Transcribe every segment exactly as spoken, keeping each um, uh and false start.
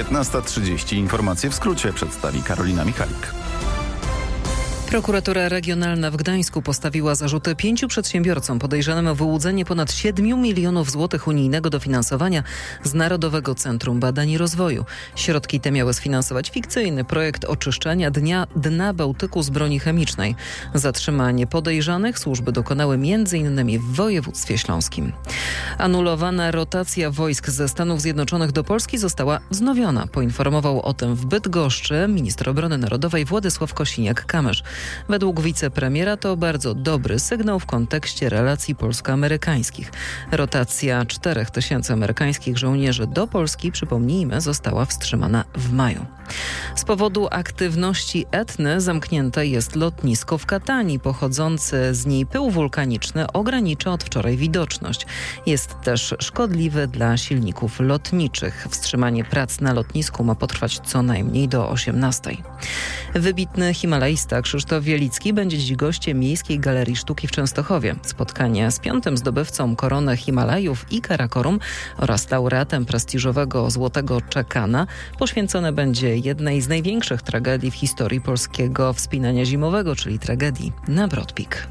piętnasta trzydzieści. Informacje w skrócie przedstawi Karolina Michalik. Prokuratura Regionalna w Gdańsku postawiła zarzuty pięciu przedsiębiorcom podejrzanym o wyłudzenie ponad siedmiu milionów złotych unijnego dofinansowania z Narodowego Centrum Badań i Rozwoju. Środki te miały sfinansować fikcyjny projekt oczyszczania dnia, dna Bałtyku z broni chemicznej. Zatrzymanie podejrzanych służby dokonały między innymi w województwie śląskim. Anulowana rotacja wojsk ze Stanów Zjednoczonych do Polski została wznowiona. Poinformował o tym w Bydgoszczy minister obrony narodowej Władysław Kosiniak-Kamysz. Według wicepremiera to bardzo dobry sygnał w kontekście relacji polsko-amerykańskich. Rotacja czterech tysięcy amerykańskich żołnierzy do Polski, przypomnijmy, została wstrzymana w maju. Z powodu aktywności Etny zamknięte jest lotnisko w Katanii. Pochodzący z niej pył wulkaniczny ogranicza od wczoraj widoczność. Jest też szkodliwy dla silników lotniczych. Wstrzymanie prac na lotnisku ma potrwać co najmniej do osiemnastej. Wybitny himalaista Krzysztof Wielicki będzie dziś gościem Miejskiej Galerii Sztuki w Częstochowie. Spotkanie z piątym zdobywcą korony Himalajów i Karakorum oraz laureatem prestiżowego Złotego Czekana poświęcone będzie jednej z największych tragedii w historii polskiego wspinania zimowego, czyli tragedii na Broad Peak.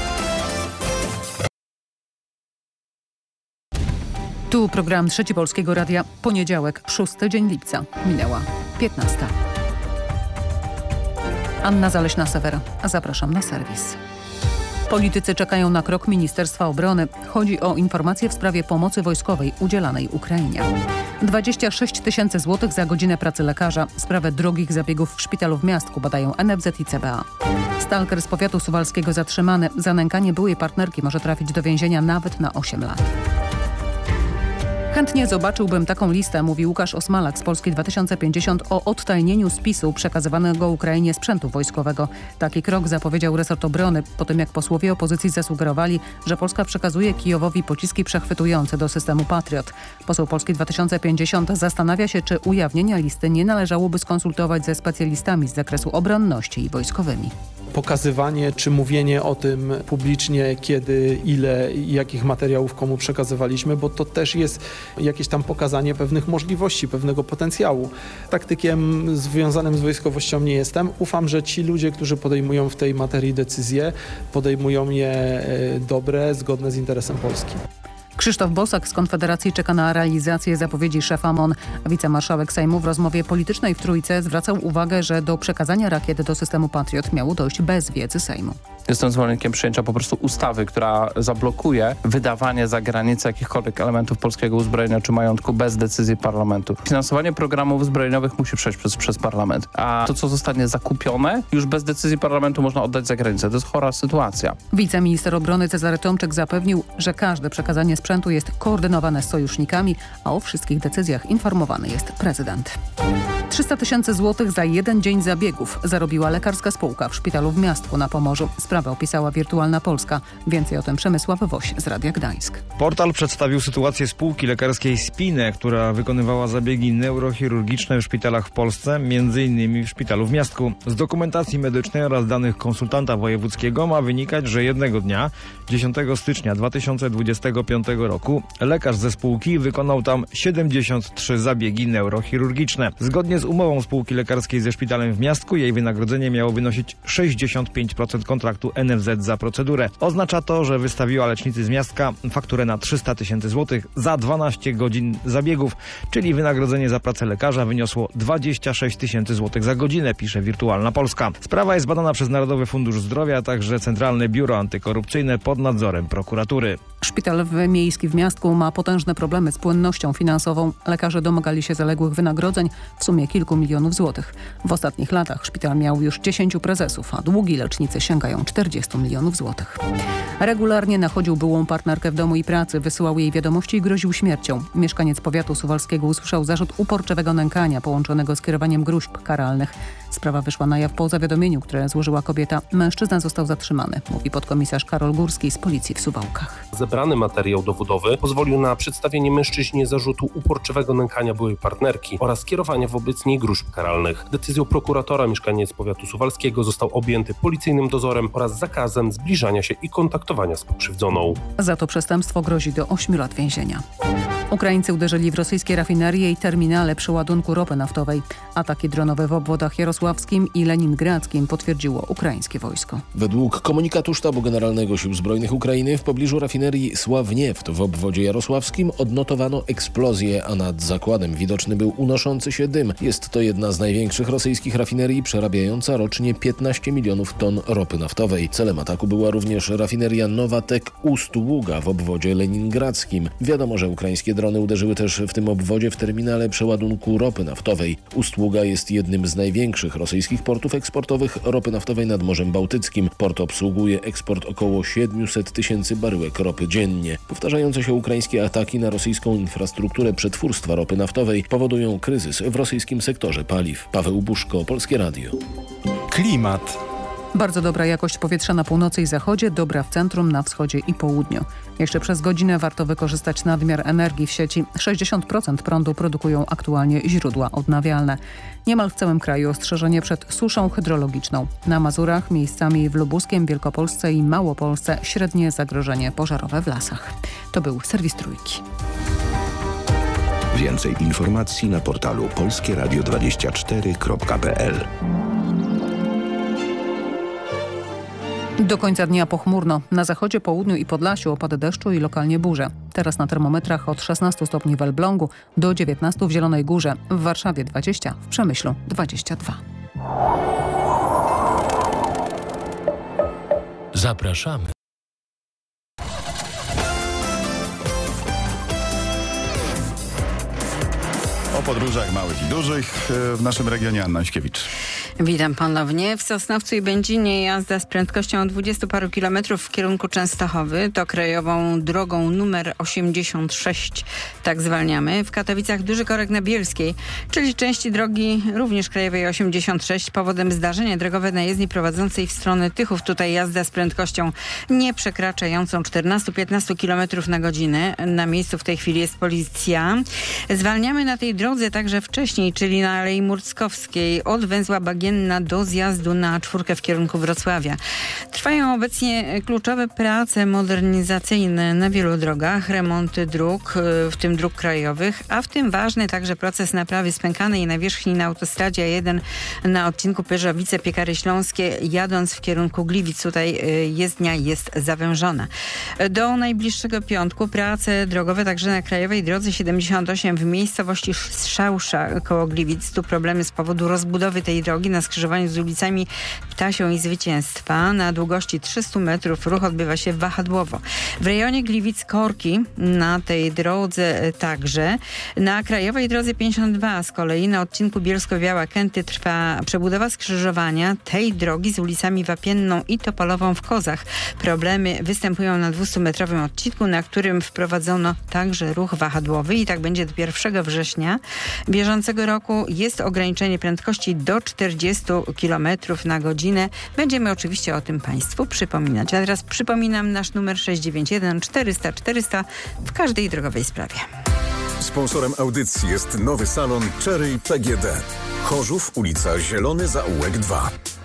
Tu program Trzeci Polskiego Radia. Poniedziałek, szósty dzień lipca. Minęła piętnasta. Anna Zaleśna-Sewera. Zapraszam na serwis. Politycy czekają na krok Ministerstwa Obrony. Chodzi o informacje w sprawie pomocy wojskowej udzielanej Ukrainie. dwadzieścia sześć tysięcy złotych za godzinę pracy lekarza. Sprawę drogich zabiegów w szpitalu w Miastku badają N F Z i C B A. Stalker z powiatu suwalskiego zatrzymany. Za nękanie byłej partnerki może trafić do więzienia nawet na osiem lat. Chętnie zobaczyłbym taką listę, mówi Łukasz Osmalak z Polski dwa tysiące pięćdziesiąt o odtajnieniu spisu przekazywanego Ukrainie sprzętu wojskowego. Taki krok zapowiedział resort obrony po tym, jak posłowie opozycji zasugerowali, że Polska przekazuje Kijowowi pociski przechwytujące do systemu Patriot. Poseł Polski dwa tysiące pięćdziesiąt zastanawia się, czy ujawnienia listy nie należałoby skonsultować ze specjalistami z zakresu obronności i wojskowymi. Pokazywanie czy mówienie o tym publicznie, kiedy, ile i jakich materiałów komu przekazywaliśmy, bo to też jest jakieś tam pokazanie pewnych możliwości, pewnego potencjału. Taktykiem związanym z wojskowością nie jestem. Ufam, że ci ludzie, którzy podejmują w tej materii decyzje, podejmują je dobre, zgodne z interesem Polski. Krzysztof Bosak z Konfederacji czeka na realizację zapowiedzi szefa M O N. Wicemarszałek Sejmu w rozmowie politycznej w Trójce zwracał uwagę, że do przekazania rakiet do systemu Patriot miało dojść bez wiedzy Sejmu. Jestem zwolennikiem przyjęcia po prostu ustawy, która zablokuje wydawanie za granicę jakichkolwiek elementów polskiego uzbrojenia czy majątku bez decyzji parlamentu. Finansowanie programów zbrojeniowych musi przejść przez, przez parlament, a to, co zostanie zakupione, już bez decyzji parlamentu można oddać za granicę. To jest chora sytuacja. Wiceminister obrony Cezary Tomczyk zapewnił, że każde przekazanie sprzętu jest koordynowane z sojusznikami, a o wszystkich decyzjach informowany jest prezydent. trzysta tysięcy złotych za jeden dzień zabiegów zarobiła lekarska spółka w szpitalu w Miastku na Pomorzu. Sprawę opisała Wirtualna Polska. Więcej o tym Przemysław Woś z Radia Gdańsk. Portal przedstawił sytuację spółki lekarskiej Spine, która wykonywała zabiegi neurochirurgiczne w szpitalach w Polsce, między innymi w szpitalu w Miastku. Z dokumentacji medycznej oraz danych konsultanta wojewódzkiego ma wynikać, że jednego dnia, dziesiątego stycznia dwa tysiące dwudziestego piątego roku, lekarz ze spółki wykonał tam siedemdziesiąt trzy zabiegi neurochirurgiczne. Zgodnie z umową spółki lekarskiej ze szpitalem w Miastku jej wynagrodzenie miało wynosić sześćdziesiąt pięć procent kontraktu N F Z za procedurę. Oznacza to, że wystawiła lecznicy z Miastka fakturę na trzysta tysięcy złotych za dwanaście godzin zabiegów, czyli wynagrodzenie za pracę lekarza wyniosło dwadzieścia sześć tysięcy złotych za godzinę, pisze Wirtualna Polska. Sprawa jest badana przez Narodowy Fundusz Zdrowia, a także Centralne Biuro Antykorupcyjne pod nadzorem prokuratury. Szpital miejski w Miastku ma potężne problemy z płynnością finansową. Lekarze domagali się zaległych wynagrodzeń w sumie kilku milionów złotych. W ostatnich latach szpital miał już dziesięciu prezesów, a długi lecznicy sięgają czterdziestu milionów złotych. Regularnie nachodził byłą partnerkę w domu i pracy, wysyłał jej wiadomości i groził śmiercią. Mieszkaniec powiatu suwalskiego usłyszał zarzut uporczywego nękania połączonego z kierowaniem gróźb karalnych. Sprawa wyszła na jaw po zawiadomieniu, które złożyła kobieta. Mężczyzna został zatrzymany, mówi podkomisarz Karol Górski z policji w Suwałkach. Zebrany materiał dowodowy pozwolił na przedstawienie mężczyźnie zarzutu uporczywego nękania byłej partnerki oraz kierowania wobec niej gróźb karalnych. Decyzją prokuratora mieszkaniec powiatu suwalskiego został objęty policyjnym dozorem oraz zakazem zbliżania się i kontaktowania z pokrzywdzoną. Za to przestępstwo grozi do ośmiu lat więzienia. Ukraińcy uderzyli w rosyjskie rafinerie i terminale przeładunku ropy naftowej. Ataki dronowe w obwodach jarosławskim i leningradzkim potwierdziło ukraińskie wojsko. Według komunikatu Sztabu Generalnego Sił Zbrojnych Ukrainy w pobliżu rafinerii Sławnieft w obwodzie jarosławskim odnotowano eksplozję, a nad zakładem widoczny był unoszący się dym. Jest to jedna z największych rosyjskich rafinerii, przerabiająca rocznie piętnaście milionów ton ropy naftowej. Celem ataku była również rafineria Nowatek Ust-Ługa w obwodzie leningradzkim. Wiadomo, że ukraińskie drony uderzyły też w tym obwodzie w terminale przeładunku ropy naftowej. Ust-Ługa jest jednym z największych rosyjskich portów eksportowych ropy naftowej nad Morzem Bałtyckim. Port obsługuje eksport około siedemset tysięcy baryłek ropy dziennie. Powtarzające się ukraińskie ataki na rosyjską infrastrukturę przetwórstwa ropy naftowej powodują kryzys w rosyjskim sektorze paliw. Paweł Buszko, Polskie Radio. Klimat. Bardzo dobra jakość powietrza na północy i zachodzie, dobra w centrum, na wschodzie i południu. Jeszcze przez godzinę warto wykorzystać nadmiar energii w sieci. sześćdziesiąt procent prądu produkują aktualnie źródła odnawialne. Niemal w całym kraju ostrzeżenie przed suszą hydrologiczną. Na Mazurach, miejscami w Lubuskiem, Wielkopolsce i Małopolsce średnie zagrożenie pożarowe w lasach. To był serwis Trójki. Więcej informacji na portalu polskie radio dwadzieścia cztery kropka p l. Do końca dnia pochmurno. Na zachodzie, południu i Podlasiu opady deszczu i lokalnie burze. Teraz na termometrach od szesnastu stopni w Elblągu do dziewiętnastu w Zielonej Górze. W Warszawie dwadzieścia, w Przemyślu dwadzieścia dwa. Zapraszamy. O podróżach małych i dużych w naszym regionie Anna Śkiewicz. Witam ponownie. W Sosnowcu i Będzinie jazda z prędkością dwudziestu paru kilometrów w kierunku Częstochowy. To krajową drogą numer osiemdziesiąt sześć, tak zwalniamy. W Katowicach duży korek na Bielskiej, czyli części drogi również krajowej osiemdziesiąt sześć. Powodem zdarzenia drogowe na jezdni prowadzącej w stronę Tychów. Tutaj jazda z prędkością nie przekraczającą czternastu do piętnastu kilometrów na godzinę. Na miejscu w tej chwili jest policja. Zwalniamy na tej drodze także wcześniej, czyli na Alei Murckowskiej od węzła Bagienna do zjazdu na czwórkę w kierunku Wrocławia. Trwają obecnie kluczowe prace modernizacyjne na wielu drogach, remonty dróg, w tym dróg krajowych, a w tym ważny także proces naprawy spękanej nawierzchni na autostradzie A jeden na odcinku Pyrzowice-Piekary Śląskie, jadąc w kierunku Gliwic. Tutaj jezdnia jest zawężona. Do najbliższego piątku prace drogowe także na krajowej drodze siedemdziesiąt osiem w miejscowości Strzałsza koło Gliwic. Tu problemy z powodu rozbudowy tej drogi na skrzyżowaniu z ulicami Ptasią i Zwycięstwa. Na długości trzystu metrów ruch odbywa się wahadłowo. W rejonie Gliwic-Korki na tej drodze także. Na krajowej drodze pięćdziesiąt dwa z kolei na odcinku Bielsko-Biała-Kęty trwa przebudowa skrzyżowania tej drogi z ulicami Wapienną i Topolową w Kozach. Problemy występują na dwustumetrowym odcinku, na którym wprowadzono także ruch wahadłowy i tak będzie do pierwszego września bieżącego roku. Jest ograniczenie prędkości do czterdziestu kilometrów na godzinę. Będziemy oczywiście o tym Państwu przypominać. A teraz przypominam nasz numer sześć dziewięć jeden czterysta czterysta w każdej drogowej sprawie. Sponsorem audycji jest nowy salon Cherry P G D. Chorzów, ulica Zielony Zaułek dwa.